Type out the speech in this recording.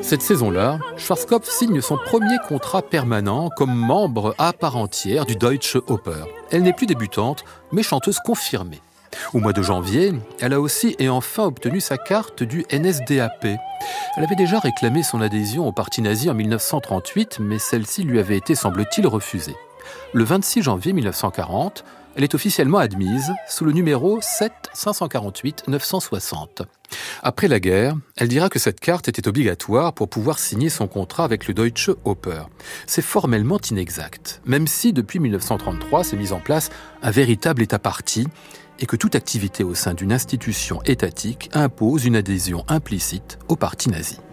Cette saison-là, Schwarzkopf signe son premier contrat permanent comme membre à part entière du Deutsche Oper. Elle n'est plus débutante, mais chanteuse confirmée. Au mois de janvier, elle a aussi et enfin obtenu sa carte du NSDAP. Elle avait déjà réclamé son adhésion au parti nazi en 1938, mais celle-ci lui avait été, semble-t-il, refusée. Le 26 janvier 1940, elle est officiellement admise sous le numéro 7 548 960. Après la guerre, elle dira que cette carte était obligatoire pour pouvoir signer son contrat avec le Deutsche Oper. C'est formellement inexact, même si depuis 1933 s'est mis en place un véritable État parti et que toute activité au sein d'une institution étatique impose une adhésion implicite au parti nazi.